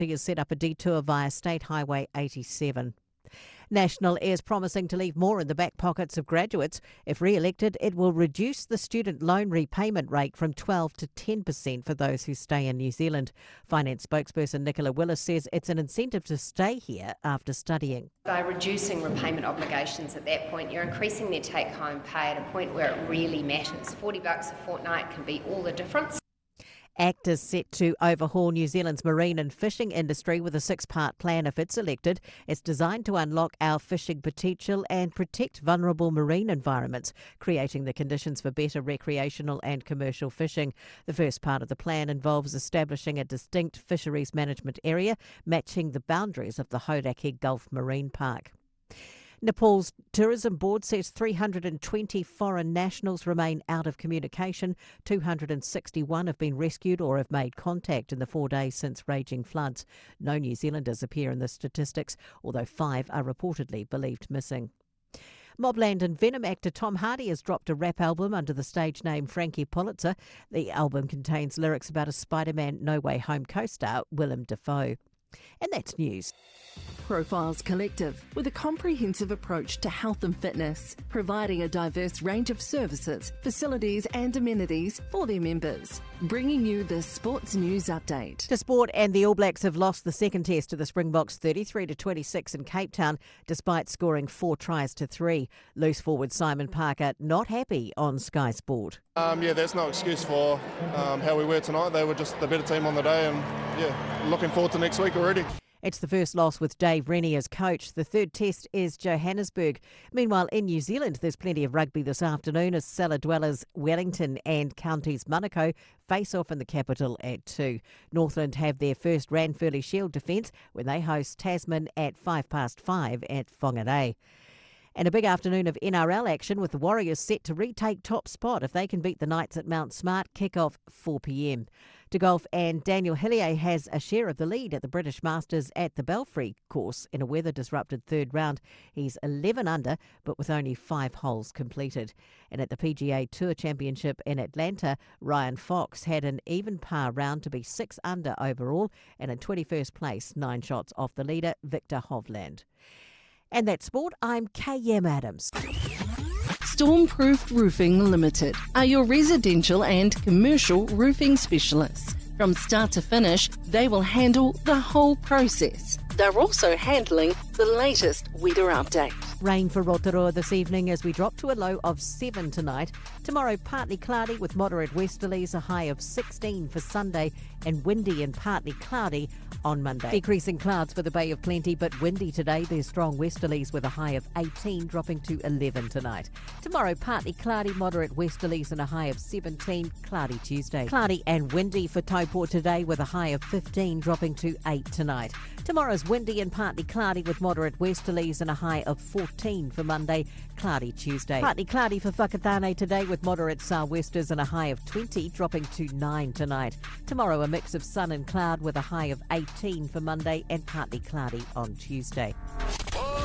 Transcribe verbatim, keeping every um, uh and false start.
has set up a detour via State Highway eighty-seven. National is promising to leave more in the back pockets of graduates. If re-elected, it will reduce the student loan repayment rate from twelve to ten percent for those who stay in New Zealand. Finance spokesperson Nicola Willis says it's an incentive to stay here after studying. By reducing repayment obligations at that point, you're increasing their take-home pay at a point where it really matters. forty bucks a fortnight can be all the difference. ACT is set to overhaul New Zealand's marine and fishing industry with a six-part plan if it's elected. It's designed to unlock our fishing potential and protect vulnerable marine environments, creating the conditions for better recreational and commercial fishing. The first part of the plan involves establishing a distinct fisheries management area, matching the boundaries of the Hauraki Gulf Marine Park. Nepal's tourism board says three hundred twenty foreign nationals remain out of communication. two hundred sixty-one have been rescued or have made contact in the four days since raging floods. No New Zealanders appear in the statistics, although five are reportedly believed missing. Mobland and Venom actor Tom Hardy has dropped a rap album under the stage name Frankie Pulitzer. The album contains lyrics about a Spider-Man No Way Home co-star, Willem Dafoe. And that's news. Profiles Collective, with a comprehensive approach to health and fitness, providing a diverse range of services, facilities and amenities for their members. Bringing you the Sports News Update. To sport, and the All Blacks have lost the second test to the Springboks thirty-three to twenty-six in Cape Town, despite scoring four tries to three. Loose forward Simon Parker not happy on Sky Sport. Um, yeah, that's no excuse for um, how we were tonight. They were just the better team on the day, and yeah, looking forward to next week already. It's the first loss with Dave Rennie as coach. The third test is Johannesburg. Meanwhile, in New Zealand, there's plenty of rugby this afternoon as cellar dwellers Wellington and Counties Manukau face off in the capital at two. Northland have their first Ranfurly Shield defence when they host Tasman at five past five at Whangarei. And a big afternoon of N R L action with the Warriors set to retake top spot if they can beat the Knights at Mount Smart. Kick-off four p m. To golf, and Daniel Hillier has a share of the lead at the British Masters at the Belfry course in a weather-disrupted third round. He's eleven under, but with only five holes completed. And at the P G A Tour Championship in Atlanta, Ryan Fox had an even par round to be six under overall, and in twenty-first place, nine shots off the leader, Victor Hovland. And that's sport. I'm K M Adams. Stormproof Roofing Limited are your residential and commercial roofing specialists. From start to finish, they will handle the whole process. They're also handling the latest weather update. Rain for Rotorua this evening as we drop to a low of seven tonight. Tomorrow, partly cloudy with moderate westerlies, a high of sixteen for Sunday, and windy and partly cloudy on Monday. Decreasing clouds for the Bay of Plenty, but windy today. There's strong westerlies with a high of eighteen, dropping to eleven tonight. Tomorrow, partly cloudy, moderate westerlies and a high of seventeen, cloudy Tuesday. Cloudy and windy for Taupō today with a high of fifteen, dropping to eight tonight. Tomorrow's windy and partly cloudy with moderate westerlies and a high of fourteen for Monday, cloudy Tuesday. Partly cloudy for Whakatane today with moderate sou'westers and a high of twenty, dropping to nine tonight. Tomorrow a mix of sun and cloud with a high of eighteen for Monday and partly cloudy on Tuesday.